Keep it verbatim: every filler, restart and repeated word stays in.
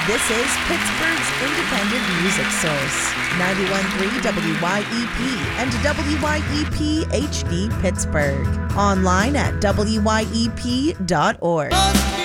This is Pittsburgh's independent music source, ninety-one point three W Y E P and W Y E P H D Pittsburgh. Online at W Y E P dot org.